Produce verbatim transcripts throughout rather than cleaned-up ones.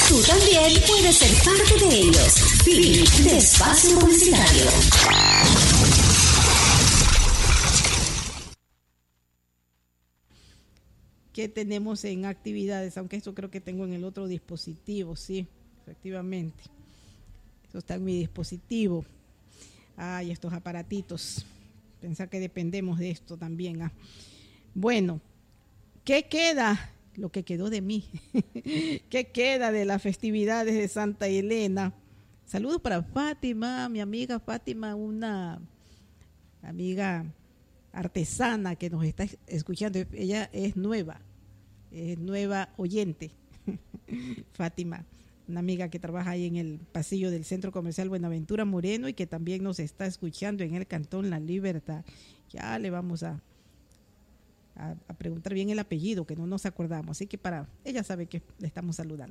Tú también puedes ser parte de ellos. Fin de espacio publicitario. ¿Qué tenemos en actividades? Aunque esto creo que tengo en el otro dispositivo, sí, efectivamente. Eso está en mi dispositivo. Ay, estos aparatitos. Pensar que dependemos de esto también. ¿ah? Bueno, ¿qué queda? Lo que quedó de mí. ¿Qué queda de las festividades de Santa Elena? Saludos para Fátima, mi amiga Fátima, una amiga artesana que nos está escuchando. Ella es nueva, es nueva oyente. Fátima, una amiga que trabaja ahí en el pasillo del Centro Comercial Buenaventura Moreno y que también nos está escuchando en el Cantón La Libertad. Ya le vamos a A, a preguntar bien el apellido, que no nos acordamos, así que para ella sabe que le estamos saludando.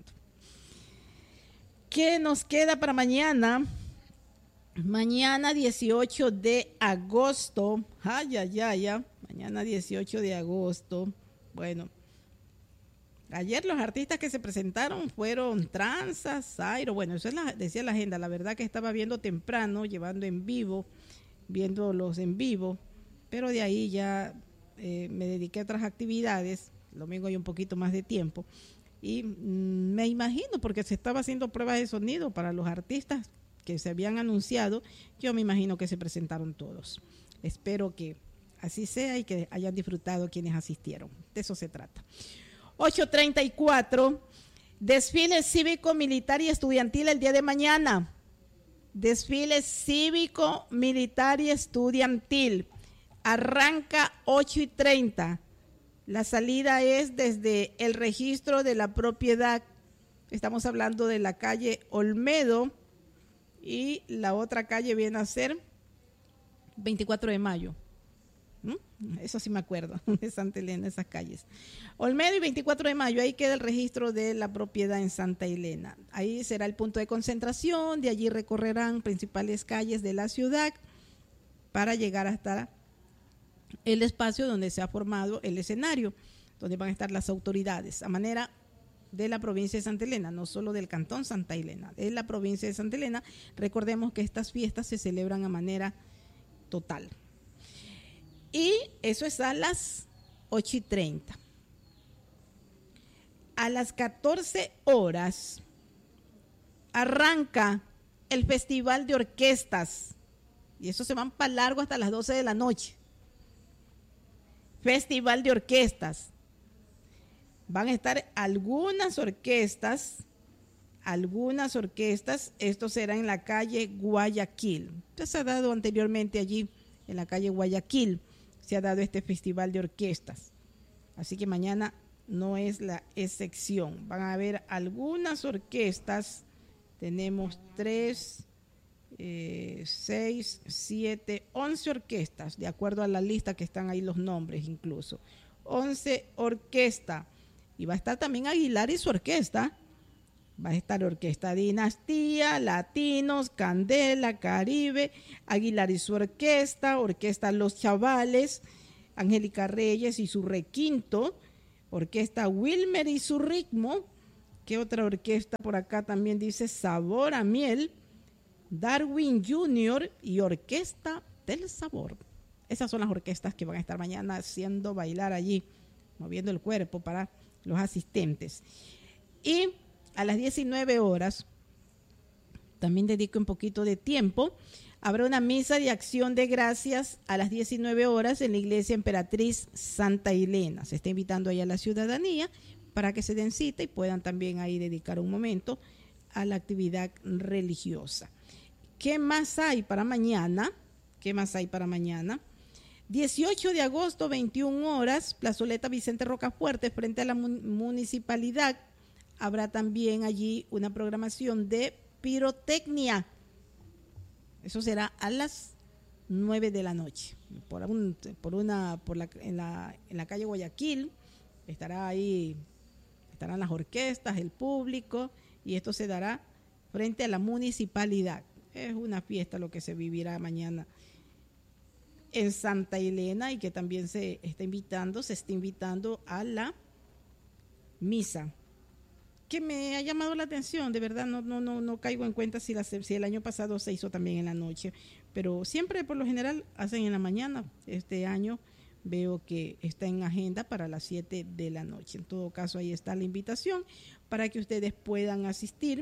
¿Qué nos queda para mañana? Mañana dieciocho de agosto, ay, ay, ay, ay, mañana dieciocho de agosto, bueno, ayer los artistas que se presentaron fueron Tranza, Zairo, bueno, eso es la, decía la agenda, la verdad que estaba viendo temprano, llevando en vivo, viéndolos en vivo, pero de ahí ya Eh, me dediqué a otras actividades, el domingo hay un poquito más de tiempo y mmm, me imagino porque se estaba haciendo pruebas de sonido para los artistas que se habían anunciado, yo me imagino que se presentaron todos. Espero que así sea y que hayan disfrutado quienes asistieron, de eso se trata. ocho treinta y cuatro, desfile cívico, militar y estudiantil el día de mañana. Desfile cívico, militar y estudiantil. Arranca ocho y treinta. La salida es desde el registro de la propiedad. Estamos hablando de la calle Olmedo y la otra calle viene a ser veinticuatro de mayo. ¿Mm? Eso sí me acuerdo, de Santa Elena, esas calles. Olmedo y veinticuatro de mayo, ahí queda el registro de la propiedad en Santa Elena. Ahí será el punto de concentración, de allí recorrerán principales calles de la ciudad para llegar hasta el espacio donde se ha formado el escenario, donde van a estar las autoridades, a manera de la provincia de Santa Elena, no solo del cantón Santa Elena, de la provincia de Santa Elena. Recordemos que estas fiestas se celebran a manera total. Y eso es a las ocho y treinta. A las catorce horas arranca el Festival de Orquestas, y eso se van para largo hasta las doce de la noche. Festival de Orquestas. Van a estar algunas orquestas, algunas orquestas, esto será en la calle Guayaquil. Ya se ha dado anteriormente allí, en la calle Guayaquil, se ha dado este Festival de Orquestas. Así que mañana no es la excepción. Van a haber algunas orquestas, tenemos tres, Eh, seis, siete, once orquestas, de acuerdo a la lista que están ahí los nombres incluso. once orquestas. Y va a estar también Aguilar y su orquesta. Va a estar Orquesta Dinastía, Latinos, Candela, Caribe, Aguilar y su orquesta, Orquesta Los Chavales, Angélica Reyes y su requinto, Orquesta Wilmer y su ritmo. ¿Qué otra orquesta por acá también dice? Sabor a Miel, Darwin junior y Orquesta del Sabor. Esas son las orquestas que van a estar mañana haciendo bailar allí, moviendo el cuerpo para los asistentes. Y a las diecinueve horas, también dedico un poquito de tiempo, habrá una misa de acción de gracias a las diecinueve horas en la Iglesia Emperatriz Santa Elena. Se está invitando ahí a la ciudadanía para que se den cita y puedan también ahí dedicar un momento a la actividad religiosa. ¿Qué más hay para mañana? ¿Qué más hay para mañana? dieciocho de agosto, veintiuna horas, Plazoleta Vicente Rocafuerte, frente a la municipalidad. Habrá también allí una programación de pirotecnia. Eso será a las nueve de la noche. Por, un, por una, por la, en, la, en la calle Guayaquil estará ahí, estarán las orquestas, el público, y esto se dará frente a la municipalidad. Es una fiesta lo que se vivirá mañana en Santa Elena y que también se está invitando, se está invitando a la misa que me ha llamado la atención, de verdad no no no no caigo en cuenta si, la, si el año pasado se hizo también en la noche, pero siempre por lo general hacen en la mañana. Este año veo que está en agenda para las siete de la noche. En todo caso, ahí está la invitación para que ustedes puedan asistir,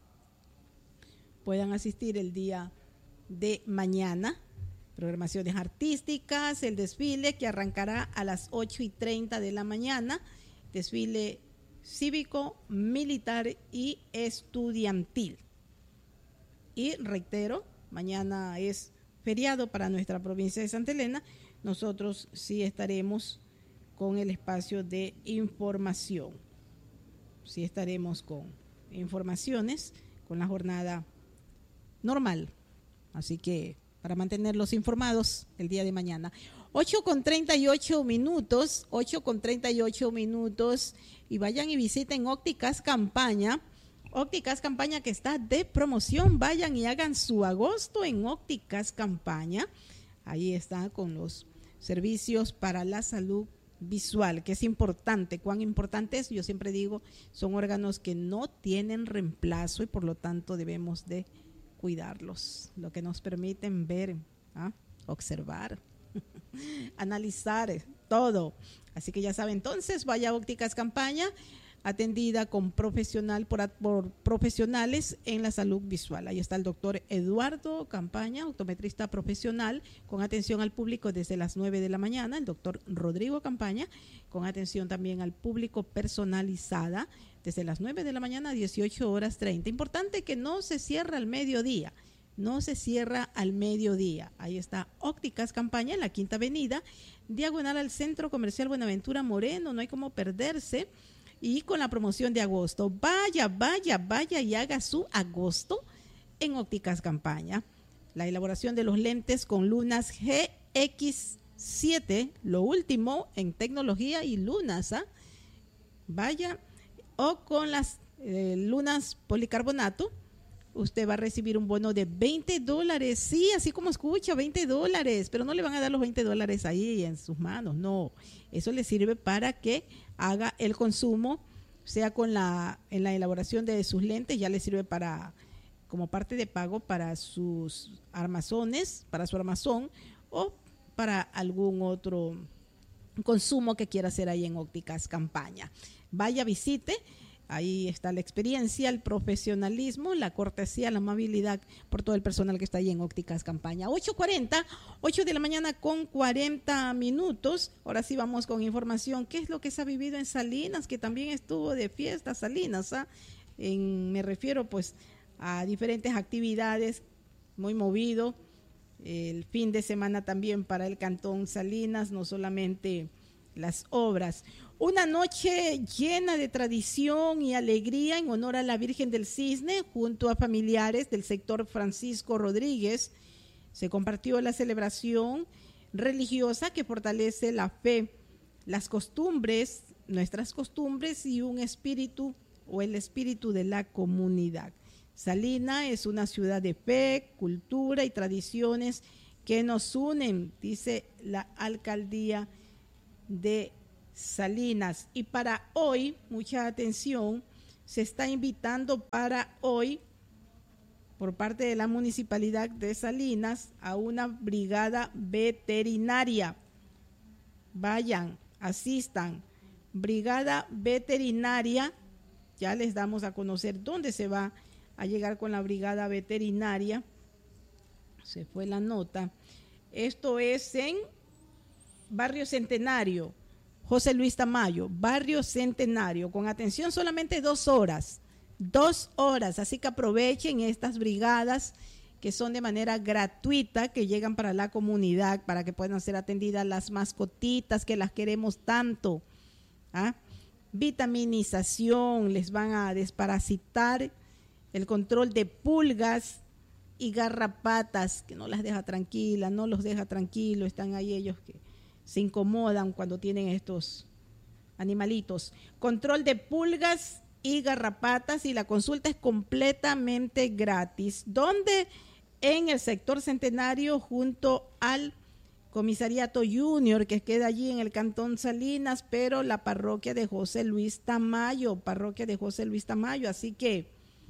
puedan asistir el día de mañana. Programaciones artísticas, el desfile que arrancará a las ocho y treinta de la mañana, desfile cívico, militar y estudiantil. Y reitero, mañana es feriado para nuestra provincia de Santa Elena. Nosotros sí estaremos con el espacio de información. Sí estaremos con informaciones, con la jornada normal. Así que para mantenerlos informados el día de mañana. ocho con treinta y ocho minutos, ocho con treinta y ocho minutos, y vayan y visiten Ópticas Campaña. Ópticas Campaña que está de promoción. Vayan y hagan su agosto en Ópticas Campaña. Ahí está con los servicios para la salud visual, que es importante. ¿Cuán importante es? Yo siempre digo, son órganos que no tienen reemplazo y por lo tanto debemos de cuidarlos, lo que nos permiten ver, ¿ah? observar, analizar todo. Así que ya saben, entonces vaya a Ópticas Campaña, atendida con profesional por, por profesionales en la salud visual. Ahí está el doctor Eduardo Campaña, optometrista profesional, con atención al público desde las nueve de la mañana. El doctor Rodrigo Campaña, con atención también al público personalizada, desde las nueve de la mañana a dieciocho horas treinta. Importante que no se cierra al mediodía, no se cierra al mediodía. Ahí está Ópticas Campaña en la Quinta Avenida, diagonal al Centro Comercial Buenaventura Moreno, no hay como perderse. Y con la promoción de agosto, vaya, vaya, vaya y haga su agosto en Ópticas Campaña. La elaboración de los lentes con lunas G X siete, lo último en tecnología y lunas, ¿ah? Vaya, o con las eh, lunas policarbonato, usted va a recibir un bono de veinte dólares, sí, así como escucha, veinte dólares, pero no le van a dar los veinte dólares ahí en sus manos, no, eso le sirve para que haga el consumo, sea con la, en la elaboración de sus lentes, ya le sirve para, como parte de pago para sus armazones, para su armazón, o para algún otro consumo que quiera hacer ahí en Ópticas Campaña. Vaya, visite. Ahí está la experiencia, el profesionalismo, la cortesía, la amabilidad por todo el personal que está ahí en Ópticas Campaña. ocho cuarenta, ocho de la mañana con cuarenta minutos. Ahora sí vamos con información. ¿Qué es lo que se ha vivido en Salinas? Que también estuvo de fiesta Salinas, ¿ah? En, me refiero pues a diferentes actividades, muy movido. El fin de semana también para el Cantón Salinas, no solamente las obras. Una noche llena de tradición y alegría en honor a la Virgen del Cisne, junto a familiares del sector Francisco Rodríguez. Se compartió la celebración religiosa que fortalece la fe, las costumbres, nuestras costumbres y un espíritu o el espíritu de la comunidad. Salinas es una ciudad de fe, cultura y tradiciones que nos unen, dice la alcaldía de Salinas. Y para hoy, mucha atención, se está invitando para hoy por parte de la Municipalidad de Salinas a una brigada veterinaria. Vayan, asistan. Brigada veterinaria, ya les damos a conocer dónde se va a llegar con la brigada veterinaria. Se fue la nota. Esto es en Barrio Centenario, José Luis Tamayo, Barrio Centenario, con atención solamente dos horas, dos horas, así que aprovechen estas brigadas que son de manera gratuita, que llegan para la comunidad, para que puedan ser atendidas las mascotitas que las queremos tanto, ¿ah? Vitaminización, les van a desparasitar, el control de pulgas y garrapatas, que no las deja tranquilas, no los deja tranquilos, están ahí ellos que se incomodan cuando tienen estos animalitos. Control de pulgas y garrapatas, y la consulta es completamente gratis. ¿Dónde? En el sector Centenario, junto al Comisariato Junior, que queda allí en el Cantón Salinas, pero la parroquia de José Luis Tamayo, parroquia de José Luis Tamayo. Así que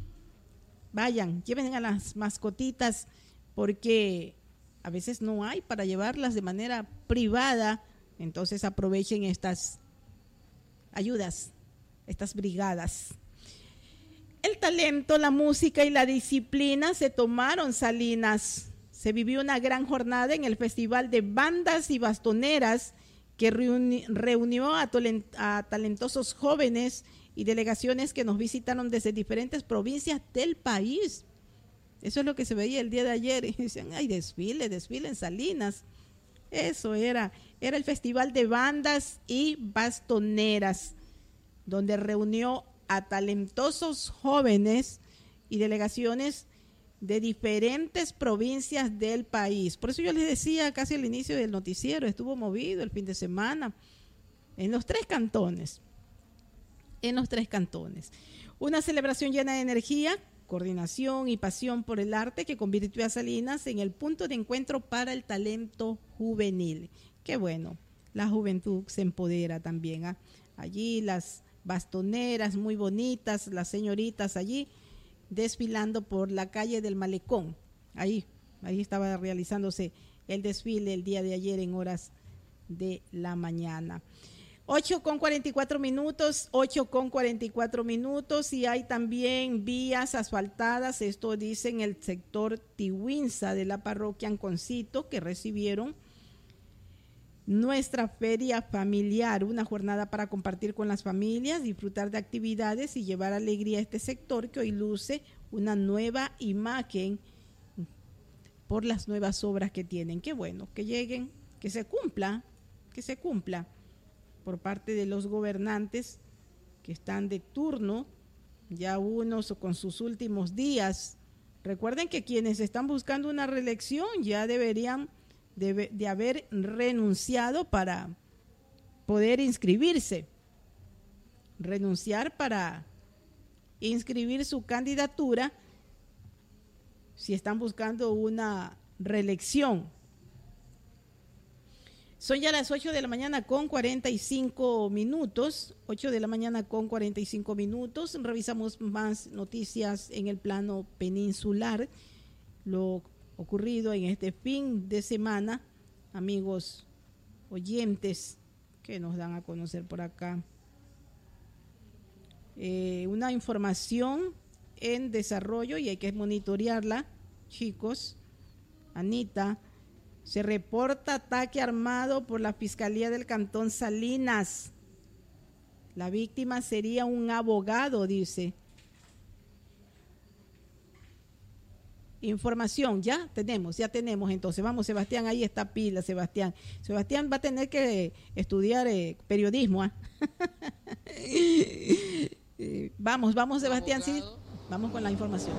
vayan, lleven a las mascotitas, porque a veces no hay para llevarlas de manera privada, entonces aprovechen estas ayudas, estas brigadas. El talento, la música y la disciplina se tomaron Salinas. Se vivió una gran jornada en el Festival de Bandas y Bastoneras que reuni- reunió a, tolen- a talentosos jóvenes y delegaciones que nos visitaron desde diferentes provincias del país. Eso es lo que se veía el día de ayer. Y decían, ay, desfile, desfile en Salinas. Eso era, era el Festival de Bandas y Bastoneras, donde reunió a talentosos jóvenes y delegaciones de diferentes provincias del país. Por eso yo les decía casi al inicio del noticiero, estuvo movido el fin de semana en los tres cantones, en los tres cantones. Una celebración llena de energía, coordinación y pasión por el arte que convirtió a Salinas en el punto de encuentro para el talento juvenil. Qué bueno, la juventud se empodera también. ¿eh? Allí las bastoneras muy bonitas, las señoritas allí desfilando por la calle del Malecón. Ahí, ahí estaba realizándose el desfile el día de ayer en horas de la mañana. ocho con cuarenta y cuatro minutos, ocho con cuarenta y cuatro minutos, y hay también vías asfaltadas, esto dice en el sector Tihuinza de la parroquia Anconcito, que recibieron nuestra feria familiar, una jornada para compartir con las familias, disfrutar de actividades y llevar alegría a este sector que hoy luce una nueva imagen por las nuevas obras que tienen. Qué bueno, que lleguen, que se cumpla, que se cumpla por parte de los gobernantes que están de turno, ya unos con sus últimos días. Recuerden que quienes están buscando una reelección ya deberían de, de haber renunciado para poder inscribirse, renunciar para inscribir su candidatura si están buscando una reelección. Son ya las ocho de la mañana con cuarenta y cinco minutos, ocho de la mañana con cuarenta y cinco minutos. Revisamos más noticias en el plano peninsular, lo ocurrido en este fin de semana, amigos oyentes que nos dan a conocer por acá. Eh, una información en desarrollo y hay que monitorearla, chicos. Anita, se reporta ataque armado por la Fiscalía del Cantón Salinas. La víctima sería un abogado, dice. Información, ya tenemos, ya tenemos. Entonces, vamos, Sebastián, ahí está pila, Sebastián. Sebastián va a tener que estudiar eh, periodismo. ¿eh? vamos, vamos, Sebastián, sí, vamos con la información.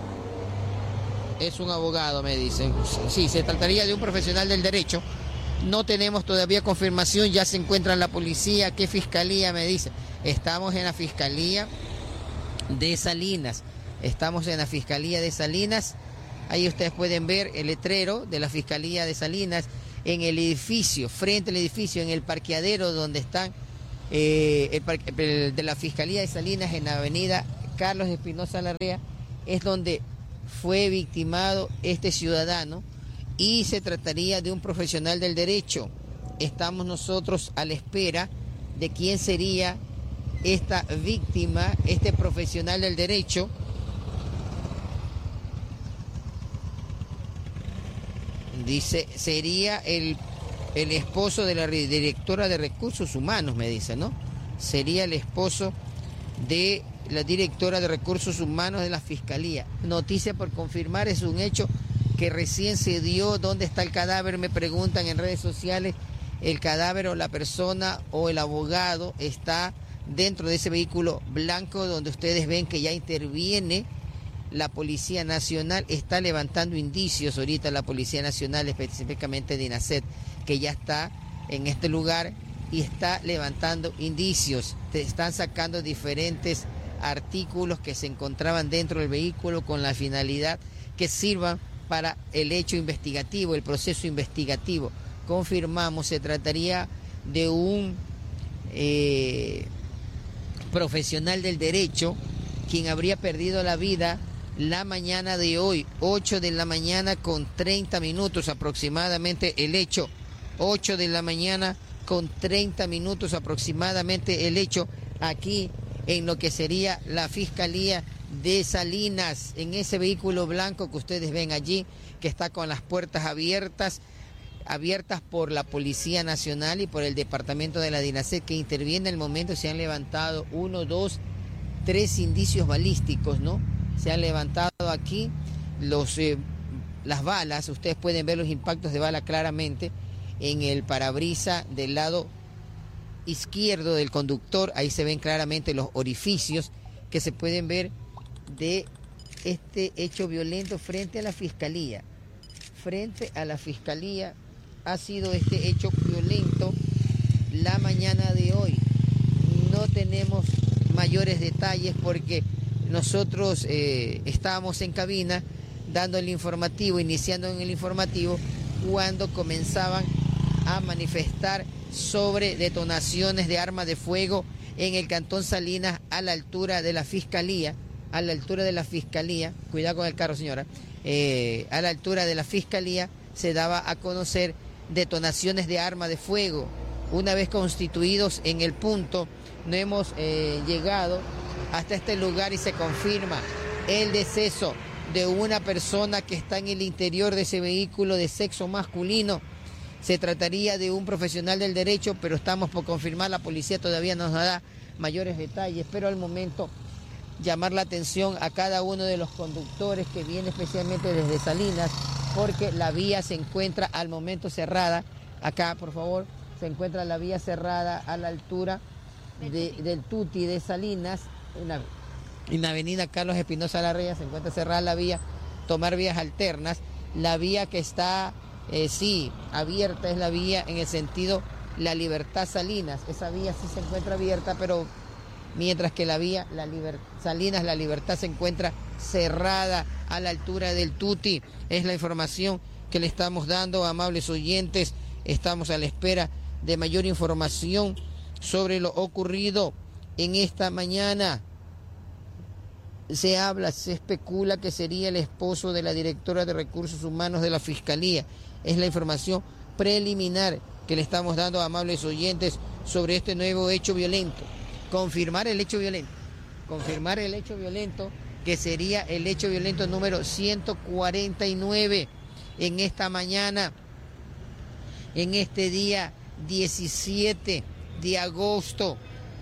Es un abogado, me dicen. Sí, se trataría de un profesional del derecho. No tenemos todavía confirmación, ya se encuentra en la policía. ¿Qué fiscalía? Me dice. Estamos en la Fiscalía de Salinas. Estamos en la Fiscalía de Salinas. Ahí ustedes pueden ver el letrero de la Fiscalía de Salinas en el edificio, frente al edificio, en el parqueadero donde están eh, el, parque, el de la Fiscalía de Salinas, en la avenida Carlos Espinosa Larrea, es donde fue victimado este ciudadano y se trataría de un profesional del derecho. Estamos nosotros a la espera de quién sería esta víctima, este profesional del derecho. Dice, sería el, el esposo de la directora de Recursos Humanos, me dice, ¿no? Sería el esposo de la directora de Recursos Humanos de la Fiscalía. Noticia por confirmar, es un hecho que recién se dio. ¿Dónde está el cadáver? Me preguntan en redes sociales. El cadáver o la persona o el abogado está dentro de ese vehículo blanco donde ustedes ven que ya interviene la Policía Nacional. Está levantando indicios ahorita la Policía Nacional, específicamente de INACET, que ya está en este lugar y está levantando indicios. Te están sacando diferentes artículos que se encontraban dentro del vehículo con la finalidad que sirvan para el hecho investigativo, el proceso investigativo. confirmamos, se trataría de un eh, profesional del derecho quien habría perdido la vida la mañana de hoy, ocho de la mañana con treinta minutos aproximadamente el hecho, ocho de la mañana con treinta minutos aproximadamente el hecho, aquí en lo que sería la Fiscalía de Salinas, en ese vehículo blanco que ustedes ven allí, que está con las puertas abiertas, abiertas por la Policía Nacional y por el Departamento de la DINASED, que interviene en el momento. Se han levantado uno, dos, tres indicios balísticos, ¿no? Se han levantado aquí los, eh, las balas, ustedes pueden ver los impactos de bala claramente en el parabrisa del lado izquierdo del conductor. Ahí se ven claramente los orificios que se pueden ver de este hecho violento frente a la Fiscalía. Frente a la Fiscalía ha sido este hecho violento la mañana de hoy. No tenemos mayores detalles porque nosotros eh, estábamos en cabina dando el informativo, iniciando en el informativo, cuando comenzaban a manifestar sobre detonaciones de armas de fuego en el Cantón Salinas a la altura de la Fiscalía, a la altura de la Fiscalía, cuidado con el carro señora, eh, a la altura de la Fiscalía se daba a conocer detonaciones de armas de fuego. Una vez constituidos en el punto, no hemos eh, llegado hasta este lugar y se confirma el deceso de una persona que está en el interior de ese vehículo de sexo masculino. Se trataría de un profesional del derecho, pero estamos por confirmar, la policía todavía nos da mayores detalles, pero al momento llamar la atención a cada uno de los conductores que viene especialmente desde Salinas, porque la vía se encuentra al momento cerrada. Acá, por favor, se encuentra la vía cerrada a la altura de, del Tuti de Salinas, en la, en la avenida Carlos Espinosa Larrea, se encuentra cerrada la vía, tomar vías alternas. La vía que está, eh, sí, abierta es la vía en el sentido La Libertad Salinas. Esa vía sí se encuentra abierta, pero mientras que la vía la Liber... Salinas La Libertad se encuentra cerrada a la altura del Tuti. Es la información que le estamos dando, amables oyentes. Estamos a la espera de mayor información sobre lo ocurrido en esta mañana. Se habla, se especula que sería el esposo de la directora de Recursos Humanos de la Fiscalía. Es la información preliminar que le estamos dando a amables oyentes sobre este nuevo hecho violento. Confirmar el hecho violento, confirmar el hecho violento, que sería el hecho violento número ciento cuarenta y nueve en esta mañana, en este día diecisiete de agosto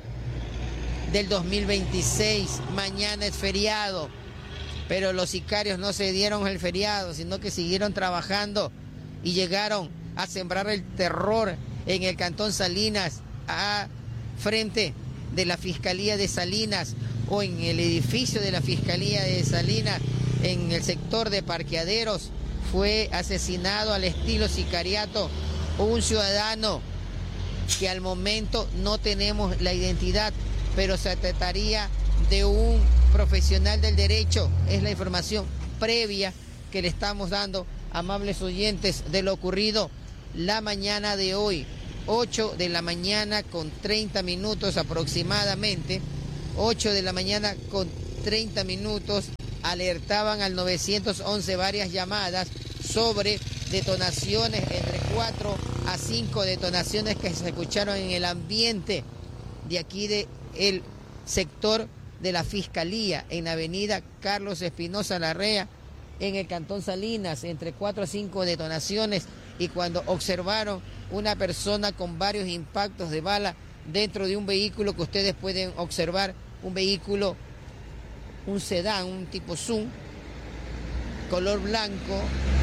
del dos mil veintiséis. Mañana es feriado, pero los sicarios no se dieron el feriado, sino que siguieron trabajando y llegaron a sembrar el terror en el Cantón Salinas, a frente de la Fiscalía de Salinas, o en el edificio de la Fiscalía de Salinas, en el sector de parqueaderos. Fue asesinado al estilo sicariato un ciudadano que al momento no tenemos la identidad, pero se trataría de un profesional del derecho. Es la información previa que le estamos dando, amables oyentes, de lo ocurrido la mañana de hoy. ocho de la mañana con treinta minutos aproximadamente, ocho de la mañana con treinta minutos, alertaban al nueve once varias llamadas sobre detonaciones, entre cuatro a cinco detonaciones que se escucharon en el ambiente de aquí del sector de la Fiscalía, en la avenida Carlos Espinosa Larrea, en el Cantón Salinas, entre cuatro a cinco detonaciones, y cuando observaron una persona con varios impactos de bala dentro de un vehículo que ustedes pueden observar, un vehículo, un sedán, un tipo Zoom, color blanco,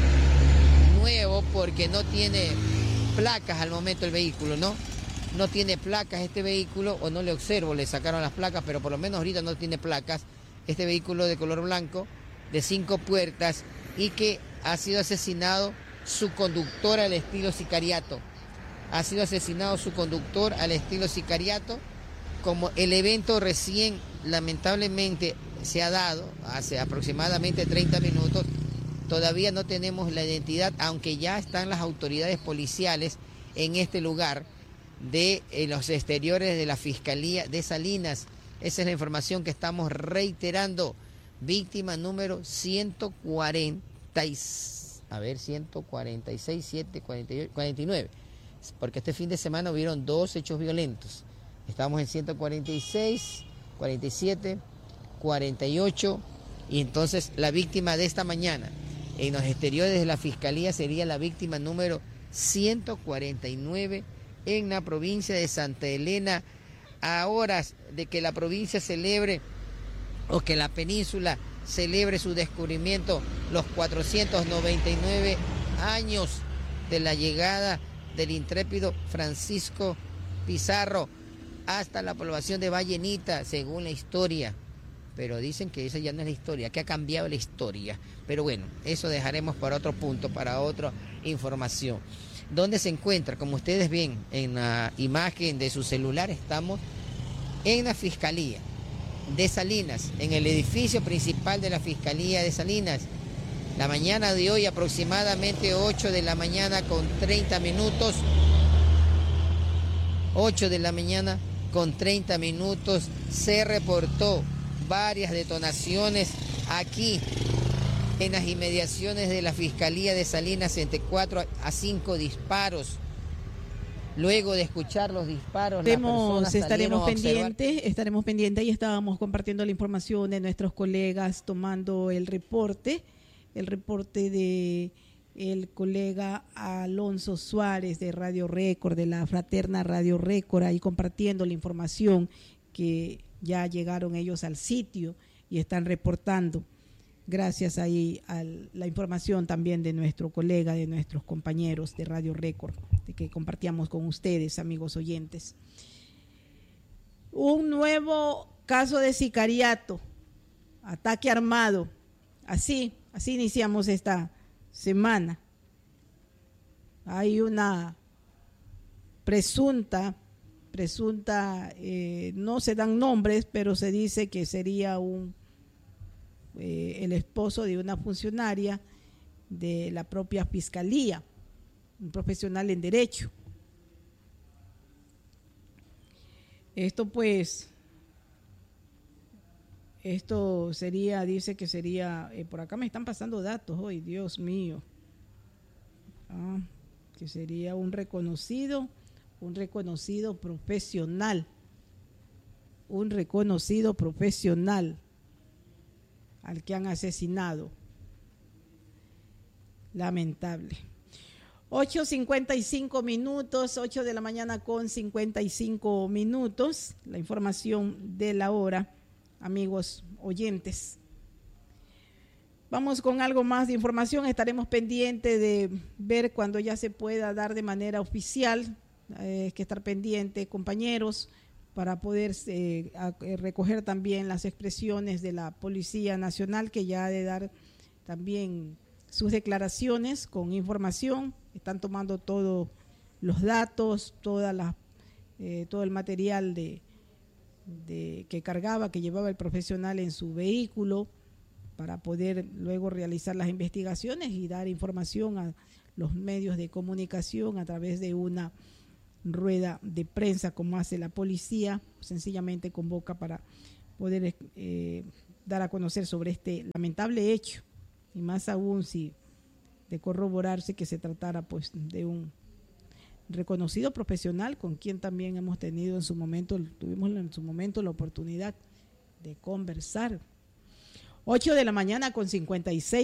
nuevo, porque no tiene placas al momento el vehículo, ¿no? No tiene placas este vehículo, o no le observo, le sacaron las placas, pero por lo menos ahorita no tiene placas. Este vehículo de color blanco, de cinco puertas, y que ha sido asesinado su conductor al estilo sicariato. Ha sido asesinado su conductor al estilo sicariato, como el evento recién, lamentablemente, se ha dado hace aproximadamente treinta minutos. todavía no tenemos la identidad, aunque ya están las autoridades policiales en este lugar de eh, los exteriores de la Fiscalía de Salinas. Esa es la información que estamos reiterando. Víctima número ciento cuarenta y, a ver, ciento cuarenta y seis, siete, cuarenta y ocho, cuarenta y nueve, porque este fin de semana hubieron dos hechos violentos. Estamos en ciento cuarenta y seis, cuarenta y siete, cuarenta y ocho, y entonces la víctima de esta mañana en los exteriores de la Fiscalía sería la víctima número ciento cuarenta y nueve en la provincia de Santa Elena, a horas de que la provincia celebre o que la península celebre su descubrimiento, los cuatrocientos noventa y nueve años de la llegada del intrépido Francisco Pizarro hasta la población de Vallenita, según la historia. Pero dicen que esa ya no es la historia, que ha cambiado la historia. Pero bueno, eso dejaremos para otro punto, para otra información. ¿Dónde se encuentra? Como ustedes ven en la imagen de su celular, estamos en la Fiscalía de Salinas, en el edificio principal de la Fiscalía de Salinas. La mañana de hoy, aproximadamente ocho de la mañana con treinta minutos. ocho de la mañana con treinta minutos, se reportó varias detonaciones aquí en las inmediaciones de la Fiscalía de Salinas, entre cuatro a cinco disparos. Luego de escuchar los disparos, Estaremos, las personas estaremos pendientes, pendientes, estaremos pendientes y estábamos compartiendo la información de nuestros colegas, tomando el reporte, el reporte de el colega Alonso Suárez de Radio Récord, de la fraterna Radio Récord, ahí compartiendo la información que ya llegaron ellos al sitio y están reportando. Gracias ahí a la información también de nuestro colega, de nuestros compañeros de Radio Récord, de que compartíamos con ustedes, amigos oyentes. Un nuevo caso de sicariato, ataque armado. Así, así iniciamos esta semana. Hay una presunta, presunta, eh, no se dan nombres, pero se dice que sería un Eh, el esposo de una funcionaria de la propia Fiscalía, un profesional en Derecho. Esto pues, esto sería, dice que sería, eh, por acá me están pasando datos hoy, Dios mío, ah, que sería un reconocido, un reconocido profesional, un reconocido profesional al que han asesinado. Lamentable. ocho cincuenta y cinco minutos, ocho de la mañana con cincuenta y cinco minutos. La información de la hora, amigos oyentes. Vamos con algo más de información. Estaremos pendientes de ver cuando ya se pueda dar de manera oficial. Hay eh, que estar pendientes, compañeros, para poder eh, a, eh, recoger también las expresiones de la Policía Nacional, que ya ha de dar también sus declaraciones con información. Están tomando todos los datos, toda la, eh, todo el material de, de que cargaba, que llevaba el profesional en su vehículo, para poder luego realizar las investigaciones y dar información a los medios de comunicación a través de una rueda de prensa, como hace la policía. Sencillamente convoca para poder eh, dar a conocer sobre este lamentable hecho, y más aún si de corroborarse que se tratara pues de un reconocido profesional con quien también hemos tenido en su momento, tuvimos en su momento la oportunidad de conversar. ocho de la mañana con cincuenta y seis